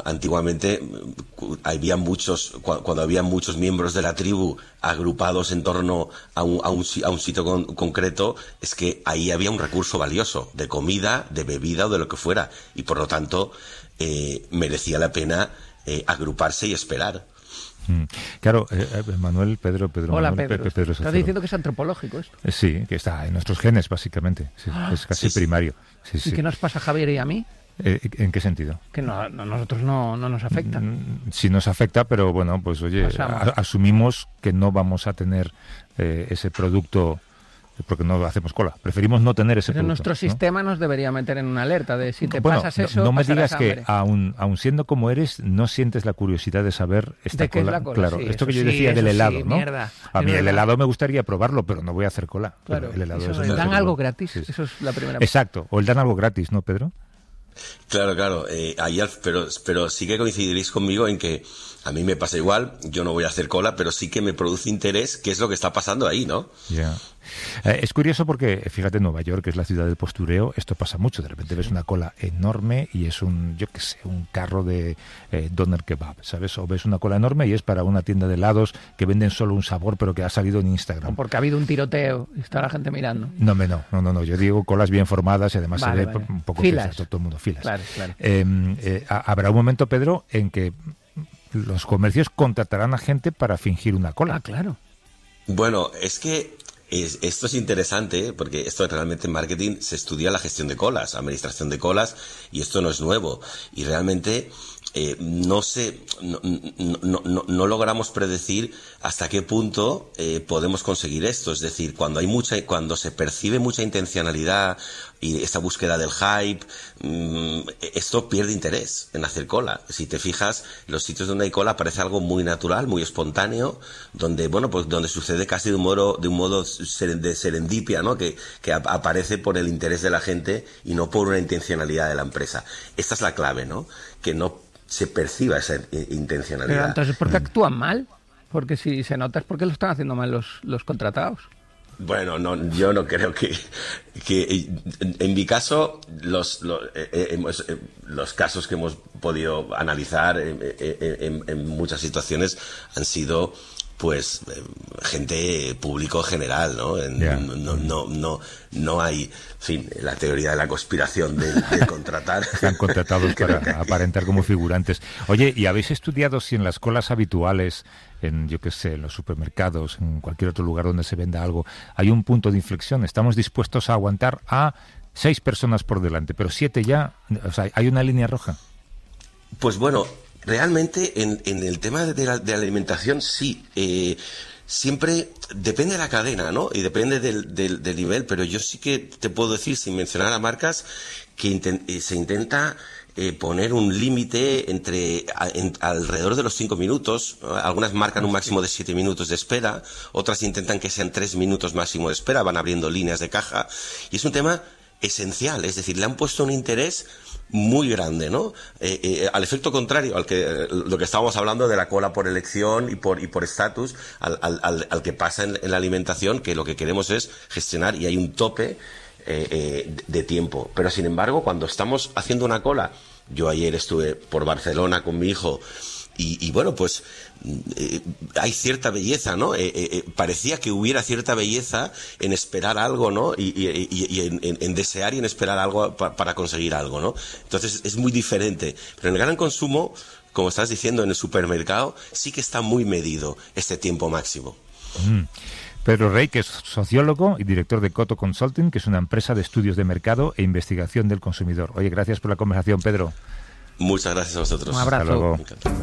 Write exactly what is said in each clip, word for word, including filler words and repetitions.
antiguamente había muchos, cuando había muchos miembros de la tribu agrupados en torno a un, a un, a un sitio con, concreto, es que ahí había un recurso valioso, de comida, de bebida o de lo que fuera, y por lo tanto eh, merecía la pena eh, agruparse y esperar. Claro, eh, Manuel, Pedro, Pedro. Hola, Manuel, Pedro. Pedro, Pedro Estás diciendo que es antropológico esto. Eh, sí, que está en nuestros genes, básicamente. Sí, Ah, es casi sí, primario. Sí, ¿Y sí. qué nos pasa a Javier y a mí? Eh, ¿En qué sentido? Que no, no, nosotros no, no nos afecta. Sí nos afecta, pero bueno, pues oye, a, asumimos que no vamos a tener eh, ese producto porque no hacemos cola. Preferimos no tener ese Pero producto. nuestro sistema ¿no? nos debería meter en una alerta de si te bueno, pasas eso, no, no me digas hambre. que aun, aun siendo como eres, no sientes la curiosidad de saber esta ¿De qué cola. Es la cola? Claro, sí, esto que yo sí, decía del helado, sí, ¿no? Mierda, a mí el verdad. helado me gustaría probarlo, pero no voy a hacer cola. Claro, el helado eso es dan algo gratis, sí, sí. eso es la primera. Exacto, o el dan algo gratis, ¿no, Pedro? Claro, claro, eh, ahí, pero, pero sí que coincidiréis conmigo en que a mí me pasa igual, yo no voy a hacer cola, pero sí que me produce interés qué es lo que está pasando ahí, ¿no? Ya. Yeah. Eh, es curioso porque, fíjate, Nueva York, que es la ciudad del postureo, esto pasa mucho. De repente ves una cola enorme y es un, yo qué sé, un carro de eh, doner kebab, ¿sabes? O ves una cola enorme y es para una tienda de helados que venden solo un sabor, pero que ha salido en Instagram. O porque ha habido un tiroteo y está la gente mirando. No, me no, no, no, no. Yo digo colas bien formadas y además vale, se ve vale. un poco filas. Filas, todo el mundo, filas. Claro, claro. Eh, eh, habrá un momento, Pedro, en que los comercios contratarán a gente para fingir una cola. Ah, claro. Bueno, es que es, esto es interesante, porque esto realmente en marketing se estudia la gestión de colas, administración de colas, y esto no es nuevo. Y realmente eh, no sé, no, no, no, no logramos predecir hasta qué punto eh, podemos conseguir esto. Es decir, cuando hay mucha, cuando se percibe mucha intencionalidad y esta búsqueda del hype, mmm, esto pierde interés en hacer cola. Si te fijas, los sitios donde hay cola parece algo muy natural, muy espontáneo, donde, bueno, pues donde sucede casi de un modo, de un modo de serendipia, ¿no? Que, que aparece por el interés de la gente y no por una intencionalidad de la empresa. Esta es la clave, ¿no? Que no se perciba esa intencionalidad. Pero entonces, ¿por qué actúan mal? Porque si se nota es porque lo están haciendo mal los, los contratados. Bueno, no, yo no creo que, que en mi caso los, los, eh, hemos, eh, los casos que hemos podido analizar en, en, en muchas situaciones han sido pues eh, gente público general, ¿no? En, yeah. no, no, no, no hay, en fin, la teoría de la conspiración de, de contratar. Están contratados para aparentar como figurantes. Oye, ¿y habéis estudiado si en las colas habituales, en, yo qué sé, en los supermercados, en cualquier otro lugar donde se venda algo, hay un punto de inflexión? ¿Estamos dispuestos a aguantar a seis personas por delante, pero siete ya? O sea, ¿hay una línea roja? Pues bueno, realmente en, en el tema de la, de la alimentación sí, eh, siempre depende de la cadena, ¿no? Y depende del, del, del nivel, pero yo sí que te puedo decir, sin mencionar a marcas, que inten, eh, se intenta eh, poner un límite entre a, en, alrededor de los cinco minutos. Algunas marcan un máximo de siete minutos de espera, otras intentan que sean tres minutos máximo de espera, van abriendo líneas de caja, y es un tema esencial, es decir, le han puesto un interés muy grande, ¿no? Eh, eh, al efecto contrario, al que eh, lo que estábamos hablando de la cola por elección y por y por estatus, al, al, al que pasa en, en la alimentación, que lo que queremos es gestionar y hay un tope eh, eh, de tiempo. Pero sin embargo, cuando estamos haciendo una cola, yo ayer estuve por Barcelona con mi hijo y, y bueno, pues eh, hay cierta belleza, ¿no? Eh, eh, parecía que hubiera cierta belleza en esperar algo, ¿no? Y, y, y, y en, en, en desear y en esperar algo pa, para conseguir algo, ¿no? Entonces es muy diferente. Pero en el gran consumo, como estás diciendo, en el supermercado, sí que está muy medido este tiempo máximo. Mm. Pedro Rey, que es sociólogo y director de Coto Consulting, que es una empresa de estudios de mercado e investigación del consumidor. Oye, gracias por la conversación, Pedro. Muchas gracias a vosotros. Un abrazo. Hasta luego.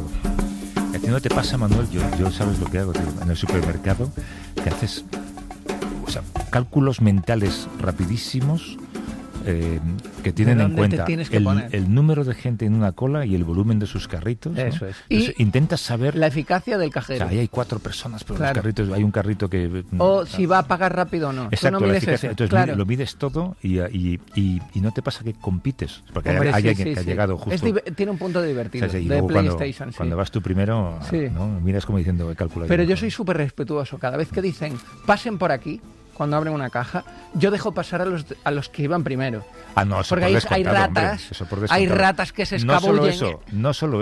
¿A ti no te pasa, Manuel? Yo, yo sabes lo que hago, tío. En el supermercado te haces, o sea, cálculos mentales rapidísimos eh, que tienen en cuenta el, el número de gente en una cola y el volumen de sus carritos, ¿no? Eso es. Entonces, y intentas saber la eficacia del cajero. O sea, ahí hay cuatro personas, pero claro. los carritos, hay un carrito que... O o sea, si va a pagar rápido o no. Exacto, no la eficacia. Eso. Entonces claro. lo mides todo y, y, y, y no te pasa que compites. Porque Hombre, hay sí, alguien sí, que sí. ha llegado justo... Es div- tiene un punto divertido, o sea, sí, de cuando, PlayStation. Sí. Cuando vas tú primero, sí. ¿no? Miras como diciendo, he calculado. Pero yo soy súper respetuoso. Cada vez que dicen, pasen por aquí, cuando abren una caja, yo dejo pasar a los a los que iban primero. Ah, no, eso porque por hay, hay ratas, hombre, eso por hay ratas que se escabullen. No solo eso, no solo